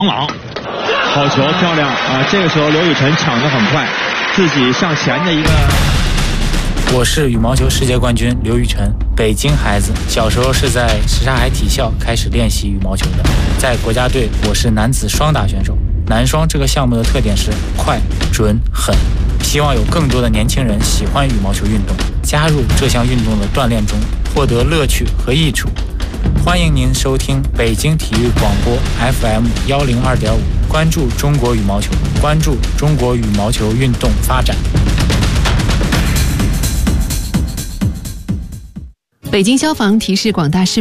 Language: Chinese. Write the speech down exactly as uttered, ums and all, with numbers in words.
朗，好球漂亮啊！这个时候刘雨辰抢得很快，自己向前的一个。 我是羽毛球世界冠军刘雨辰，北京孩子，小时候是在什刹海体校开始练习羽毛球的，在国家队我是男子双打选手。男双这个项目的特点是快、准、狠，希望有更多的年轻人喜欢羽毛球运动，加入这项运动的锻炼中，获得乐趣和益处。欢迎您收听北京体育广播 F M 一零二点五，关注中国羽毛球，关注中国羽毛球运动发展。 北京消防提示广大市民